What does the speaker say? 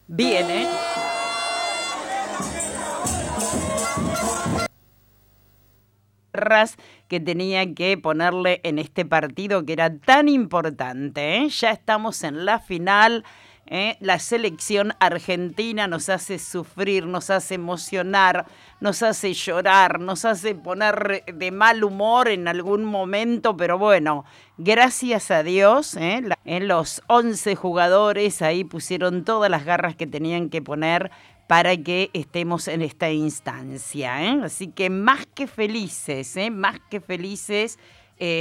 Viene. Que tenía que ponerle en este partido que era tan importante, ¿eh? Ya estamos en la final. La selección argentina nos hace sufrir, nos hace emocionar, nos hace llorar, nos hace poner de mal humor en algún momento, pero bueno, gracias a Dios, en los 11 jugadores ahí pusieron todas las garras que tenían que poner para que estemos en esta instancia, ¿eh? Así que más que felices, más que felices.